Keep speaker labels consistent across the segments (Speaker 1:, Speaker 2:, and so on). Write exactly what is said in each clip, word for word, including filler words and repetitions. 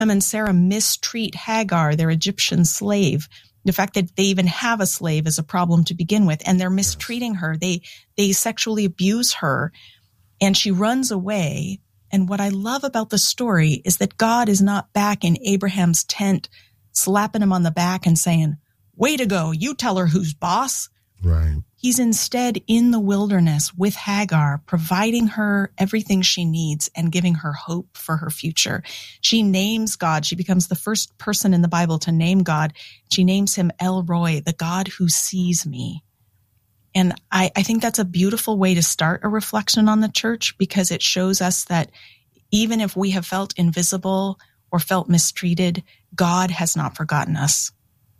Speaker 1: and Sarah mistreat Hagar, their Egyptian slave. The fact that they even have a slave is a problem to begin with, and they're mistreating her. They they sexually abuse her, and she runs away. And what I love about the story is that God is not back in Abraham's tent slapping him on the back and saying, way to go, you tell her who's boss.
Speaker 2: Right.
Speaker 1: He's instead in the wilderness with Hagar, providing her everything she needs and giving her hope for her future. She names God. She becomes the first person in the Bible to name God. She names him El Roi, the God who sees me. And I, I think that's a beautiful way to start a reflection on the church, because it shows us that even if we have felt invisible or felt mistreated, God has not forgotten us.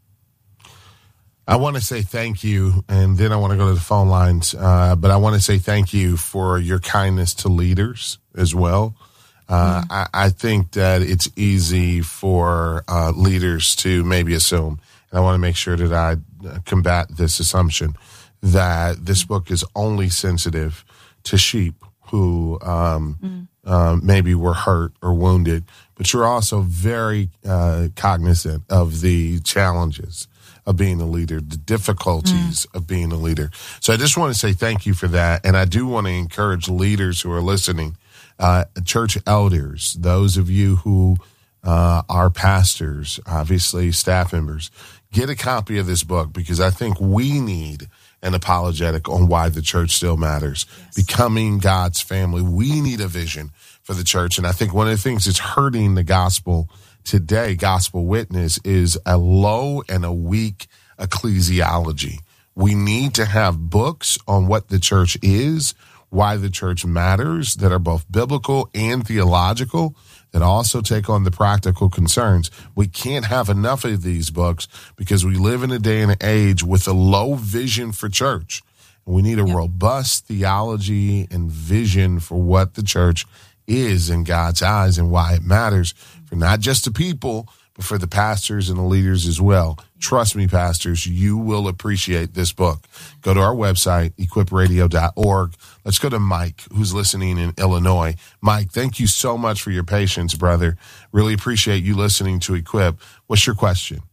Speaker 2: I want to say thank you, and then I want to go to the phone lines, uh, but I want to say thank you for your kindness to leaders as well. Uh, mm-hmm. I, I think that it's easy for uh, leaders to maybe assume, and I want to make sure that I combat this assumption, that this book is only sensitive to sheep who um, mm. uh, maybe were hurt or wounded, but you're also very uh, cognizant of the challenges of being a leader, the difficulties mm. of being a leader. So I just want to say thank you for that. And I do want to encourage leaders who are listening, uh, church elders, those of you who uh, are pastors, obviously staff members, get a copy of this book, because I think we need an apologetic on why the church still matters. Yes. Becoming God's family. We need a vision for the church. And I think one of the things that's hurting the gospel today, gospel witness, is a low and a weak ecclesiology. We need to have books on what the church is, why the church matters, that are both biblical and theological, that also take on the practical concerns. We can't have enough of these books because we live in a day and age with a low vision for church. And we need a yep. robust theology and vision for what the church is in God's eyes and why it matters for not just the people, but for the pastors and the leaders as well. Trust me, pastors, you will appreciate this book. Go to our website, equip radio dot org. Let's go to Mike, who's listening in Illinois. Mike, thank you so much for your patience, brother. Really appreciate you listening to Equip. What's your question?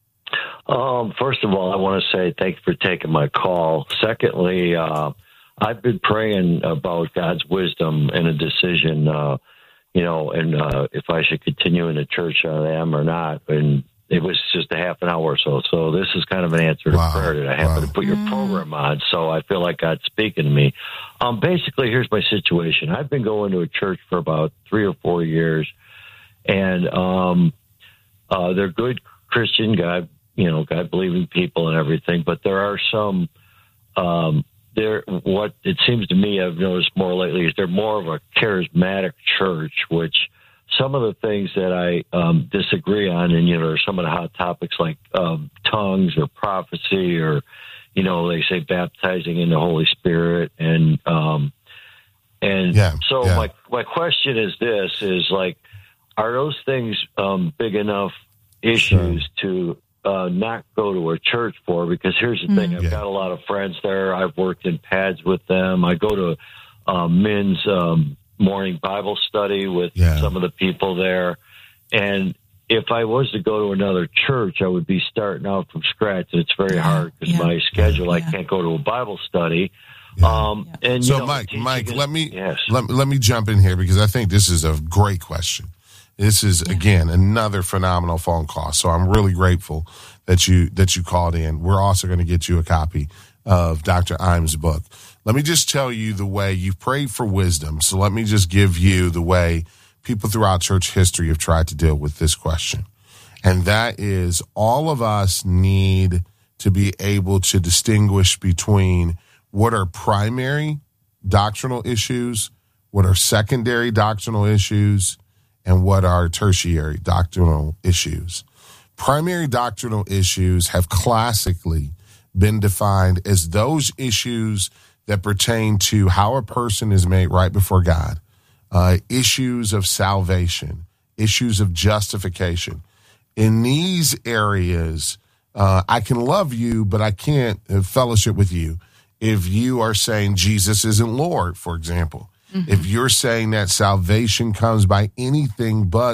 Speaker 3: Um, first of all, I want to say thank you for taking my call. Secondly, uh, I've been praying about God's wisdom in a decision, uh, you know, and uh, if I should continue in the church I am or not. And it was just a half an hour or so. So this is kind of an answer to wow. prayer that I happened wow. to put your program on. So I feel like God's speaking to me. Um, basically, here's my situation. I've been going to a church for about three or four years, and um, uh, they're good Christian, God, you know, God-believing people and everything. But there are some, um, there. What it seems to me I've noticed more lately is they're more of a charismatic church, which some of the things that I um, disagree on, and, you know, some of the hot topics like um, tongues or prophecy, or, you know, they say baptizing in the Holy Spirit. And um, and
Speaker 2: yeah,
Speaker 3: so
Speaker 2: yeah.
Speaker 3: my my question is this, is like, are those things um, big enough issues sure. to uh, not go to a church for? Because here's the mm-hmm. thing, I've yeah. got a lot of friends there. I've worked in pads with them. I go to uh, men's um morning Bible study with yeah. some of the people there. And if I was to go to another church, I would be starting out from scratch. It's very yeah. hard because yeah. my schedule, yeah. I can't go to a Bible study. Yeah. Um, yeah. And
Speaker 2: so
Speaker 3: you know,
Speaker 2: Mike, Mike, let me,
Speaker 3: yes.
Speaker 2: let, let me jump in here, because I think this is a great question. This is yeah. again, another phenomenal phone call. So I'm really grateful that you, that you called in. We're also going to get you a copy of Doctor Imes' book. Let me just tell you the way you've prayed for wisdom. So let me just give you the way people throughout church history have tried to deal with this question. And that is, all of us need to be able to distinguish between what are primary doctrinal issues, what are secondary doctrinal issues, and what are tertiary doctrinal issues. Primary doctrinal issues have classically been defined as those issues that pertain to how a person is made right before God, uh, issues of salvation, issues of justification. In these areas, uh, I can love you, but I can't fellowship with you if you are saying Jesus isn't Lord, for example. Mm-hmm. If you're saying that salvation comes by anything but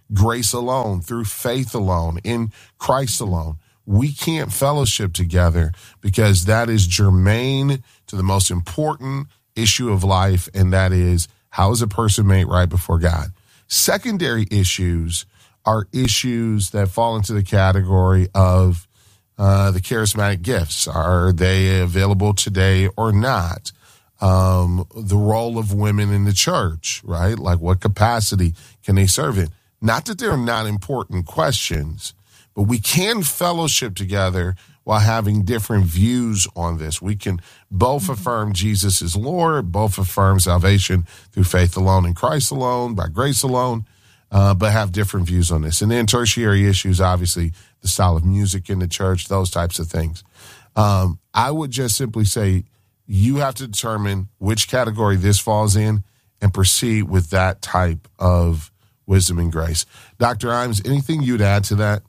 Speaker 2: grace alone, through faith alone, in Christ alone. We can't fellowship together because that is germane to the most important issue of life, and that is, how is a person made right before God? Secondary issues are issues that fall into the category of uh, the charismatic gifts. Are they available today or not? Um, the role of women in the church, right? Like, what capacity can they serve in? Not that they're not important questions, but we can fellowship together while having different views on this. We can both affirm Jesus is Lord, both affirm salvation through faith alone in Christ alone, by grace alone, uh, but have different views on this. And then tertiary issues, obviously, the style of music in the church, those types of things. Um, I would just simply say you have to determine which category this falls in and proceed with that type of wisdom and grace. Doctor Imes, anything you'd add to that?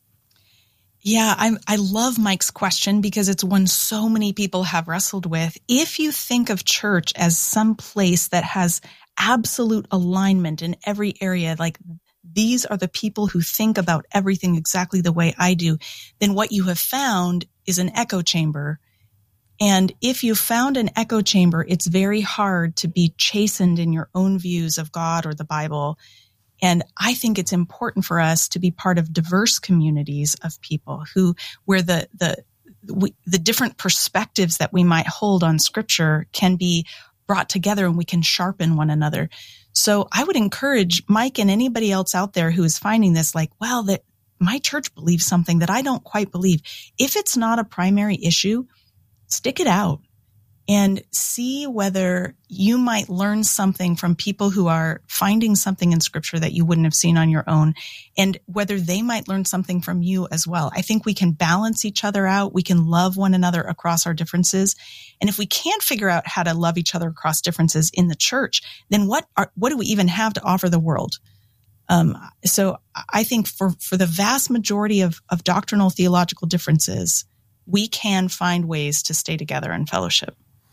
Speaker 1: Yeah, I I love Mike's question because it's one so many people have wrestled with. If you think of church as some place that has absolute alignment in every area, like these are the people who think about everything exactly the way I do, then what you have found is an echo chamber. And if you found an echo chamber, it's very hard to be chastened in your own views of God or the Bible. And I think it's important for us to be part of diverse communities of people who, where the, the, we, the different perspectives that we might hold on scripture can be brought together and we can sharpen one another. So I would encourage Mike and anybody else out there who is finding this like, well, that my church believes something that I don't quite believe. If it's not a primary issue, stick it out and see whether you might learn something from people who are finding something in scripture that you wouldn't have seen on your own, and whether they might learn something from you as well. I think we can balance each other out. We can love one another across our differences. And if we can't figure out how to love each other across differences in the church, then what are, what do we even have to offer the world? Um, so I think for, for the vast majority of, of doctrinal theological differences, we can find ways to stay together in fellowship.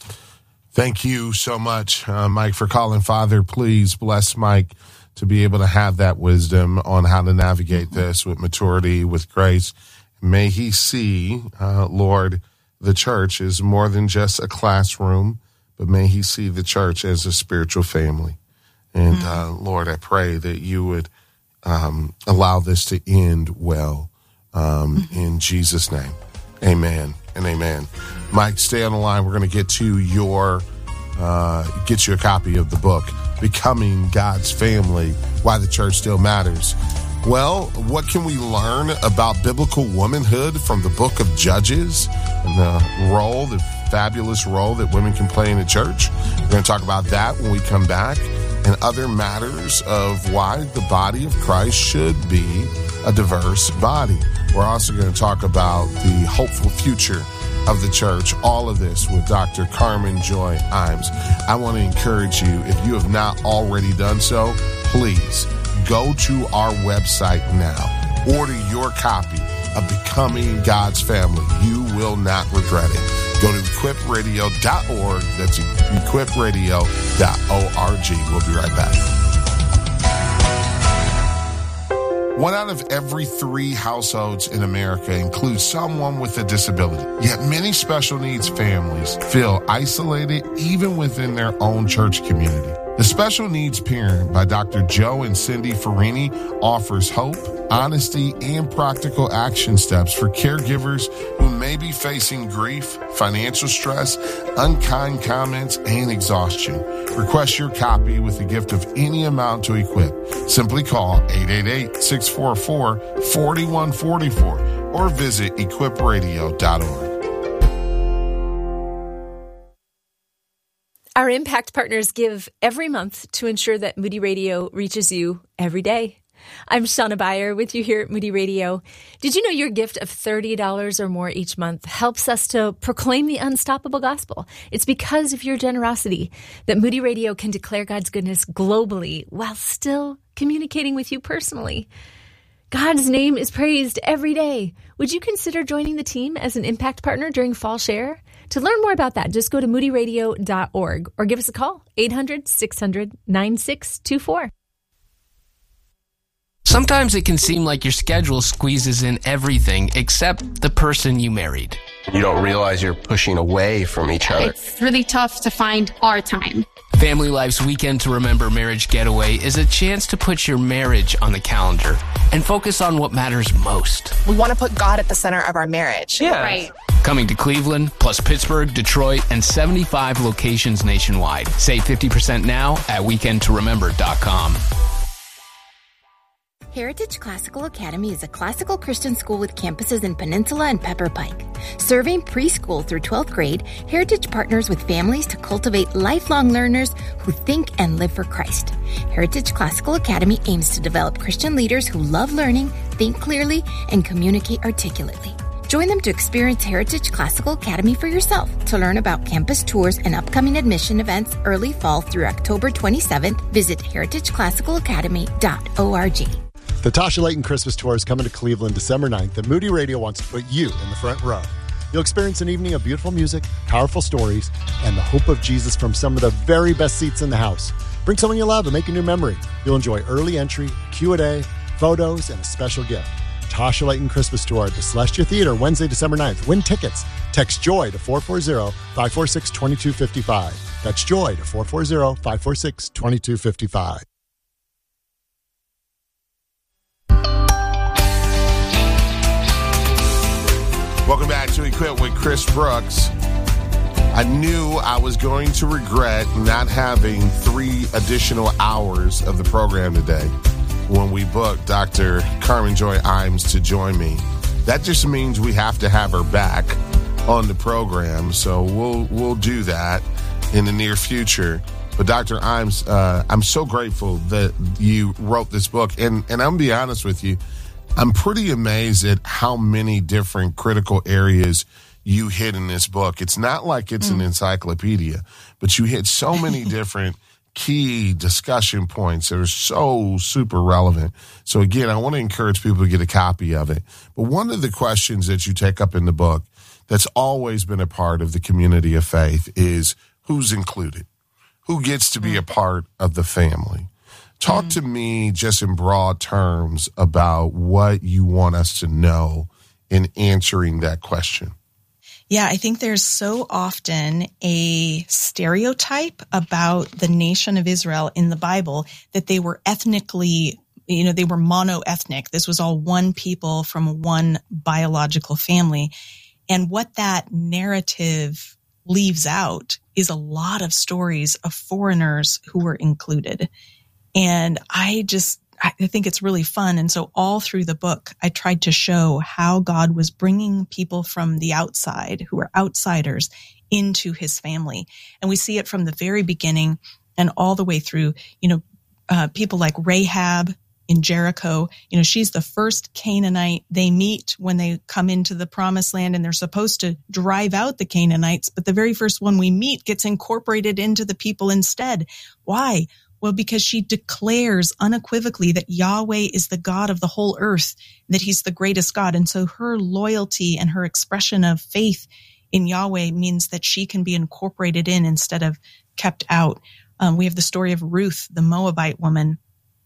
Speaker 2: Thank you so much, uh, Mike, for calling. Father, please bless Mike to be able to have that wisdom on how to navigate this with maturity, with grace. May he see, uh, Lord, the church is more than just a classroom, but may he see the church as a spiritual family. And uh, Lord, I pray that you would um, allow this to end well um, mm-hmm. in Jesus' name. Amen and amen. Mike, stay on the line. We're going to get to your, uh, get you a copy of the book, Becoming God's Family, Why the Church Still Matters. Well, what can we learn about biblical womanhood from the book of Judges and the role, the fabulous role that women can play in the church? We're going to talk about that when we come back, and other matters of why the body of Christ should be a diverse body. We're also going to talk about the hopeful future of the church. All of this with Doctor Carmen Joy Imes. I want to encourage you, if you have not already done so, please go to our website now. Order your copy of Becoming God's Family. You will not regret it. Go to equip radio dot org. That's equip radio dot org. We'll be right back. One out of every three households in America includes someone with a disability. Yet many special needs families feel isolated even within their own church community. The Special Needs Parent by Doctor Joe and Cindy Farini offers hope, honesty, and practical action steps for caregivers who may be facing grief, financial stress, unkind comments, and exhaustion. Request your copy with a gift of any amount to Equip. Simply call eight eight eight, six four four, four one four four or visit equip radio dot org.
Speaker 4: Our Impact Partners give every month to ensure that Moody Radio reaches you every day. I'm Shauna Beyer with you here at Moody Radio. Did you know your gift of thirty dollars or more each month helps us to proclaim the unstoppable gospel? It's because of your generosity that Moody Radio can declare God's goodness globally while still communicating with you personally. God's name is praised every day. Would you consider joining the team as an Impact Partner during Fall Share? To learn more about that, just go to moody radio dot org or give us a call, eight hundred, six hundred, nine six two four.
Speaker 5: Sometimes it can seem like your schedule squeezes in everything except the person you married.
Speaker 6: You don't realize you're pushing away from each other.
Speaker 7: It's really tough to find our time.
Speaker 5: Family Life's Weekend to Remember Marriage Getaway is a chance to put your marriage on the calendar and focus on what matters most.
Speaker 8: We want to put God at the center of our marriage.
Speaker 5: Yeah.
Speaker 7: Right.
Speaker 5: Coming to Cleveland, plus Pittsburgh, Detroit, and seventy-five locations nationwide. Save fifty percent now at weekend to remember dot com.
Speaker 9: Heritage Classical Academy is a classical Christian school with campuses in Peninsula and Pepper Pike. Serving preschool through twelfth grade, Heritage partners with families to cultivate lifelong learners who think and live for Christ. Heritage Classical Academy aims to develop Christian leaders who love learning, think clearly, and communicate articulately. Join them to experience Heritage Classical Academy for yourself. To learn about campus tours and upcoming admission events early fall through October twenty-seventh, visit heritage classical academy dot org.
Speaker 10: The Tasha Layton Christmas Tour is coming to Cleveland December ninth, and Moody Radio wants to put you in the front row. You'll experience an evening of beautiful music, powerful stories, and the hope of Jesus from some of the very best seats in the house. Bring someone you love and make a new memory. You'll enjoy early entry, Q and A, photos, and a special gift. Tasha Layton Christmas Tour at the Celestia Theater, Wednesday, December ninth. Win tickets. Text JOY to four four zero, five four six, two two five five. That's JOY to four four zero, five four six, two two five five.
Speaker 2: Welcome back to Equip with Chris Brooks. I knew I was going to regret not having three additional hours of the program today when we booked Doctor Carmen Joy Imes to join me. That just means we have to have her back on the program, so we'll we'll do that in the near future. But Doctor Imes, uh, I'm so grateful that you wrote this book, and, and I'm going to be honest with you, I'm pretty amazed at how many different critical areas you hit in this book. It's not like it's mm. an encyclopedia, but you hit so many different key discussion points that are so super relevant. So again, I want to encourage people to get a copy of it. But one of the questions that you take up in the book that's always been a part of the community of faith is who's included? Who gets to be a part of the family? Talk to me just in broad terms about what you want us to know in answering that question.
Speaker 1: Yeah, I think there's so often a stereotype about the nation of Israel in the Bible that they were ethnically, you know, they were mono-ethnic. This was all one people from one biological family. And what that narrative leaves out is a lot of stories of foreigners who were included. And I just, I think it's really fun. And so all through the book, I tried to show how God was bringing people from the outside who are outsiders into his family. And we see it from the very beginning and all the way through, you know, uh, people like Rahab in Jericho. You know, she's the first Canaanite they meet when they come into the promised land, and they're supposed to drive out the Canaanites. But the very first one we meet gets incorporated into the people instead. Why? Well, because she declares unequivocally that Yahweh is the God of the whole earth, that he's the greatest God. And so her loyalty and her expression of faith in Yahweh means that she can be incorporated in instead of kept out. Um, we have the story of Ruth, the Moabite woman,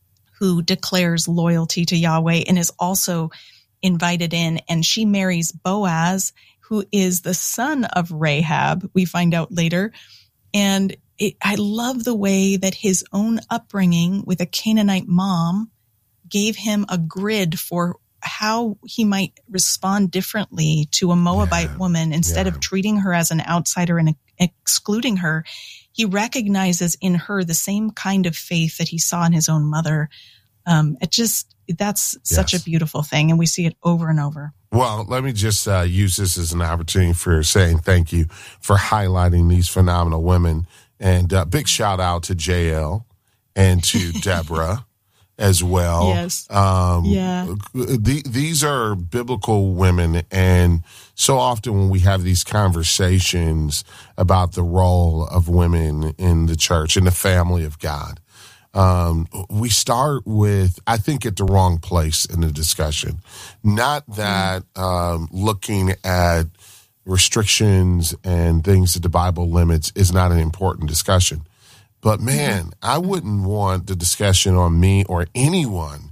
Speaker 1: who declares loyalty to Yahweh and is also invited in. And she marries Boaz, who is the son of Rahab, we find out later. And It, I love the way that his own upbringing with a Canaanite mom gave him a grid for how he might respond differently to a Moabite yeah. woman. Instead yeah. of treating her as an outsider and excluding her, he recognizes in her the same kind of faith that he saw in his own mother. Um, it just, that's yes. such a beautiful thing. And we see it over and over.
Speaker 2: Well, let me just uh, use this as an opportunity for saying thank you for highlighting these phenomenal women. And uh, big shout out to J L and to Deborah as well.
Speaker 1: Yes.
Speaker 2: Um,
Speaker 1: yeah.
Speaker 2: The, these are biblical women. And so often when we have these conversations about the role of women in the church, in the family of God, um, we start with, I think, at the wrong place in the discussion. Not that um, looking at restrictions and things that the Bible limits is not an important discussion. But man, I wouldn't want the discussion on me or anyone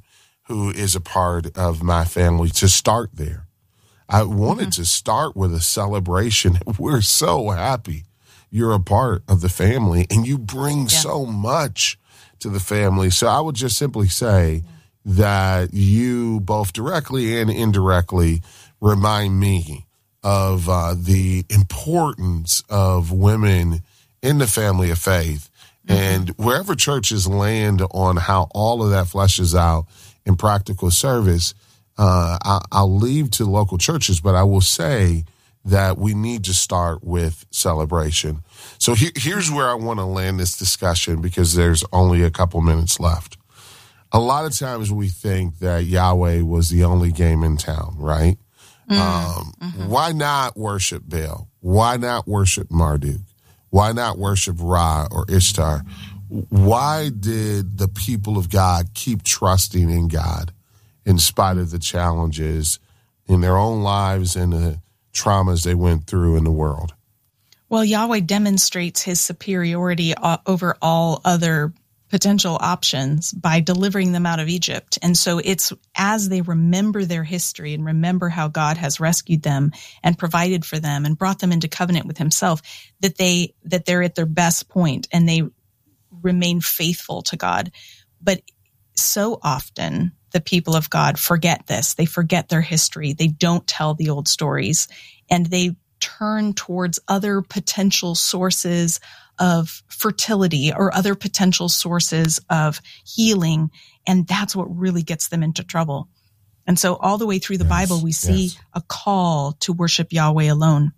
Speaker 2: who is a part of my family, to start there. I wanted mm-hmm. to start with a celebration. We're so happy you're a part of the family and you bring yeah. so much to the family. So I would just simply say that you both directly and indirectly remind me of uh, the importance of women in the family of faith. Mm-hmm. And wherever churches land on how all of that fleshes out in practical service, uh, I, I'll leave to local churches, but I will say that we need to start with celebration. So he, here's where I want to land this discussion, because there's only a couple minutes left. A lot of times we think that Yahweh was the only game in town, right? Mm, um, mm-hmm. Why not worship Baal? Why not worship Marduk? Why not worship Ra or Ishtar? Why did the people of God keep trusting in God in spite of the challenges in their own lives and the traumas they went through in the world?
Speaker 1: Well, Yahweh demonstrates his superiority over all other potential options by delivering them out of Egypt. And so it's as they remember their history and remember how God has rescued them and provided for them and brought them into covenant with himself, that they, that they're at their best point and they remain faithful to God. But so often the people of God forget this. They forget their history. They don't tell the old stories, and they turn towards other potential sources of fertility or other potential sources of healing. And that's what really gets them into trouble. And so all the way through the yes, Bible, we see yes. a call to worship Yahweh alone.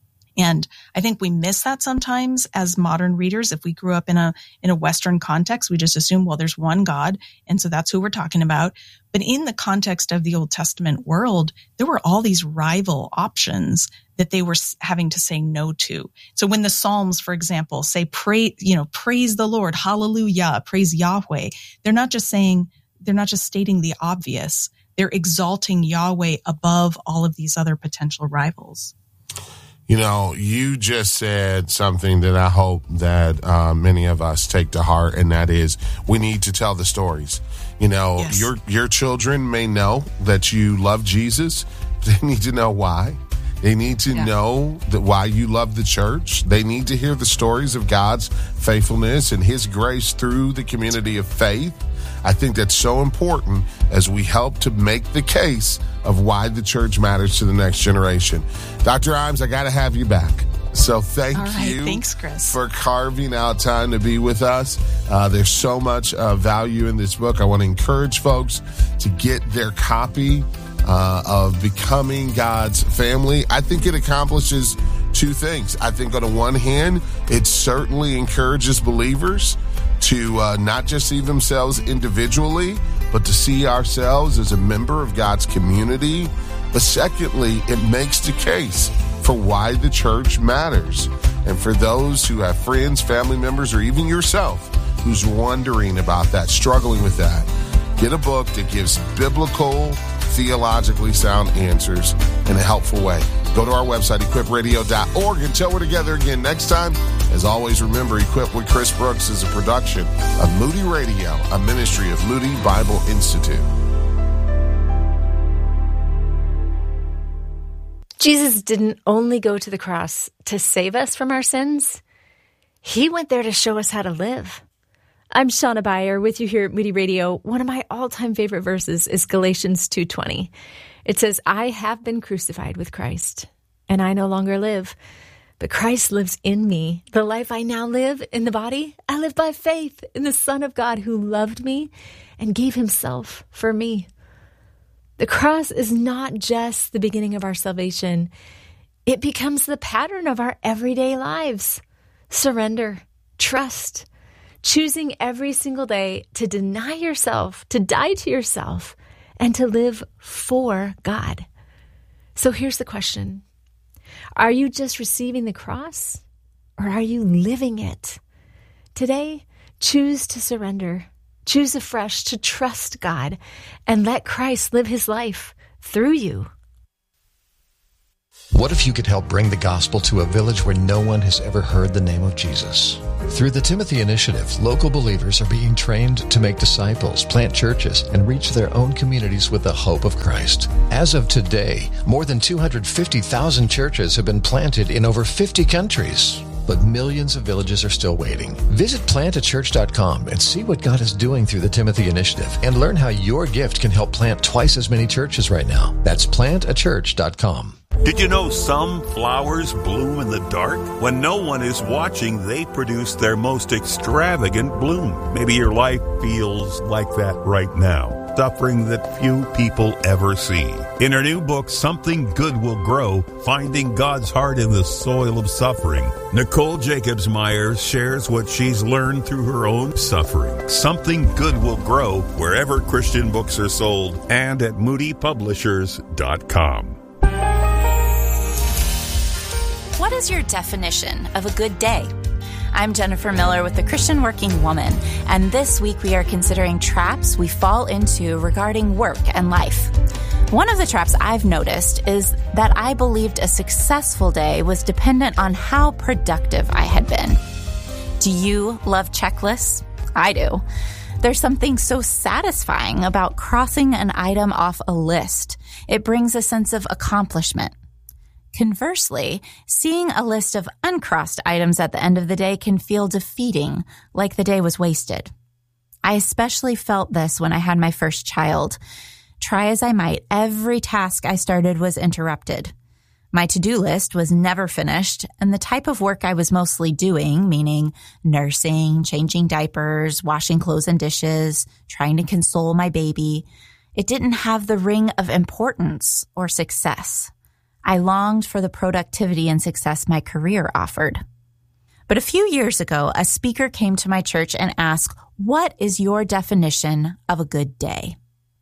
Speaker 1: And I think we miss that sometimes as modern readers. If we grew up in a, in a Western context, we just assume, well, there's one God. And so that's who we're talking about. But in the context of the Old Testament world, there were all these rival options that they were having to say no to. So when the Psalms, for example, say, pray, you know, praise the Lord, hallelujah, praise Yahweh, they're not just saying, they're not just stating the obvious. They're exalting Yahweh above all of these other potential rivals.
Speaker 2: You know, you just said something that I hope that uh, many of us take to heart, and that is we need to tell the stories. You know, yes. your your children may know that you love Jesus. They need to know why. They need to yeah. know that why you love the church. They need to hear the stories of God's faithfulness and his grace through the community of faith. I think that's so important as we help to make the case of why the church matters to the next generation. Doctor Imes, I got to have you back. So thank
Speaker 1: All right,
Speaker 2: you
Speaker 1: thanks, Chris.
Speaker 2: for carving out time to be with us. Uh, there's so much uh, value in this book. I want to encourage folks to get their copy uh, of Becoming God's Family. I think it accomplishes two things. I think on the one hand, it certainly encourages believers to uh, not just see themselves individually, but to see ourselves as a member of God's community. But secondly, it makes the case for why the church matters. And for those who have friends, family members, or even yourself who's wondering about that, struggling with that, get a book that gives biblical, theologically sound answers in a helpful way. Go to our website, equip radio dot org, until we're together again next time. As always, remember, Equip with Chris Brooks is a production of Moody Radio, a ministry of Moody Bible Institute.
Speaker 4: Jesus didn't only go to the cross to save us from our sins. He went there to show us how to live. I'm Shauna Beyer with you here at Moody Radio. One of my all-time favorite verses is Galatians two twenty. It says, I have been crucified with Christ, and I no longer live, but Christ lives in me. The life I now live in the body, I live by faith in the Son of God who loved me and gave himself for me. The cross is not just the beginning of our salvation. It becomes the pattern of our everyday lives. Surrender, trust, choosing every single day to deny yourself, to die to yourself, and to live for God. So here's the question. Are you just receiving the cross, or are you living it? Today, choose to surrender. Choose afresh to trust God and let Christ live his life through you.
Speaker 11: What if you could help bring the gospel to a village where no one has ever heard the name of Jesus? Through the Timothy Initiative, local believers are being trained to make disciples, plant churches, and reach their own communities with the hope of Christ. As of today, more than two hundred fifty thousand churches have been planted in over fifty countries. But millions of villages are still waiting. Visit plant a church dot com and see what God is doing through the Timothy Initiative and learn how your gift can help plant twice as many churches right now. That's plant a church dot com.
Speaker 12: Did you know some flowers bloom in the dark? When no one is watching, they produce their most extravagant bloom. Maybe your life feels like that right now. Suffering that few people ever see. In her new book, Something Good Will Grow, Finding God's Heart in the Soil of Suffering, Nicole Jacobs Myers shares what she's learned through her own suffering. Something Good Will Grow wherever Christian books are sold and at moody publishers dot com.
Speaker 13: What is your definition of a good day? I'm Jennifer Miller with The Christian Working Woman, and this week we are considering traps we fall into regarding work and life. One of the traps I've noticed is that I believed a successful day was dependent on how productive I had been. Do you love checklists? I do. There's something so satisfying about crossing an item off a list. It brings a sense of accomplishment. Conversely, seeing a list of uncrossed items at the end of the day can feel defeating, like the day was wasted. I especially felt this when I had my first child. Try as I might, every task I started was interrupted. My to-do list was never finished, and the type of work I was mostly doing, meaning nursing, changing diapers, washing clothes and dishes, trying to console my baby, it didn't have the ring of importance or success. I longed for the productivity and success my career offered. But a few years ago, a speaker came to my church and asked, "What is your definition of a good day?"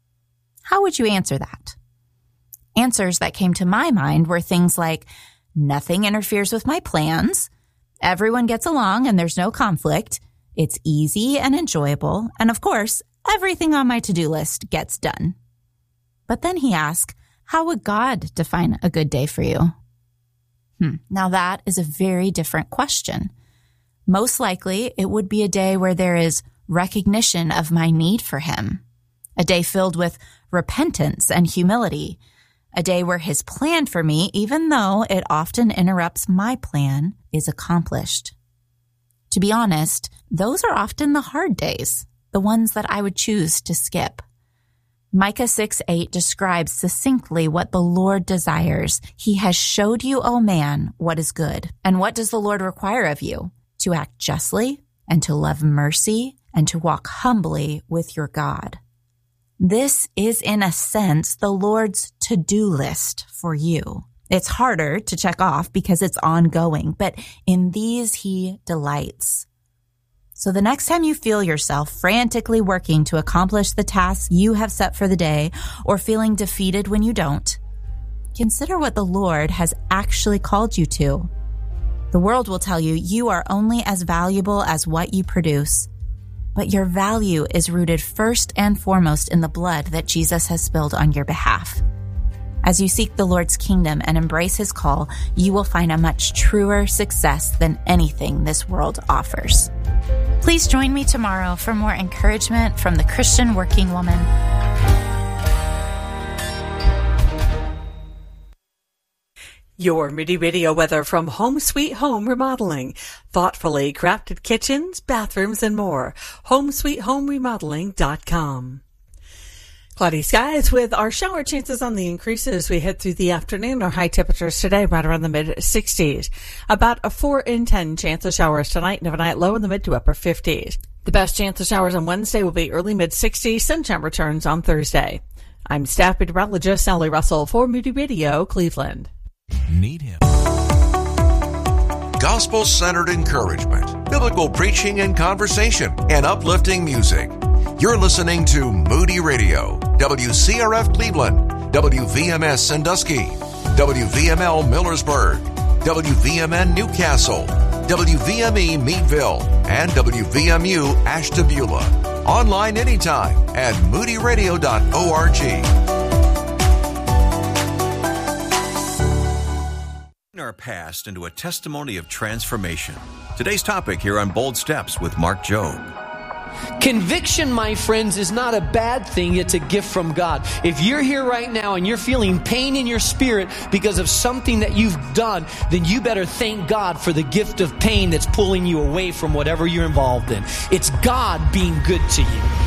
Speaker 13: How would you answer that? Answers that came to my mind were things like, nothing interferes with my plans, everyone gets along and there's no conflict, it's easy and enjoyable, and of course, everything on my to-do list gets done. But then he asked, how would God define a good day for you? Hmm. Now that is a very different question. Most likely, it would be a day where there is recognition of my need for him, a day filled with repentance and humility, a day where his plan for me, even though it often interrupts my plan, is accomplished. To be honest, those are often the hard days, the ones that I would choose to skip. Micah six eight describes succinctly what the Lord desires. He has showed you, O man, what is good. And what does the Lord require of you? To act justly and to love mercy and to walk humbly with your God. This is, in a sense, the Lord's to-do list for you. It's harder to check off because it's ongoing, but in these he delights. So the next time you feel yourself frantically working to accomplish the tasks you have set for the day or feeling defeated when you don't, consider what the Lord has actually called you to. The world will tell you you are only as valuable as what you produce, but your value is rooted first and foremost in the blood that Jesus has spilled on your behalf. As you seek the Lord's kingdom and embrace his call, you will find a much truer success than anything this world offers. Please join me tomorrow for more encouragement from the Christian Working Woman.
Speaker 14: Your Moody Radio weather from Home Sweet Home Remodeling. Thoughtfully crafted kitchens, bathrooms, and more. home sweet home remodeling dot com. Cloudy skies with our shower chances on the increase as we head through the afternoon. Our high temperatures today right around the mid sixties. About a four in ten chance of showers tonight and overnight low in the mid to upper fifties. The best chance of showers on Wednesday will be early mid sixties. Sunshine returns on Thursday. I'm staff meteorologist Sally Russell for Moody Radio, Cleveland.
Speaker 15: Need him. Gospel-centered encouragement, biblical preaching and conversation, and uplifting music. You're listening to Moody Radio, W C R F Cleveland, W V M S Sandusky, W V M L Millersburg, W V M N Newcastle, W V M E Meadville, and W V M U Ashtabula. Online anytime at moody radio dot org.
Speaker 16: our past into a testimony of transformation. Today's topic here on Bold Steps with Mark Jobe.
Speaker 17: Conviction, my friends, is not a bad thing. It's a gift from God. If you're here right now and you're feeling pain in your spirit because of something that you've done, then you better thank God for the gift of pain that's pulling you away from whatever you're involved in. It's God being good to you.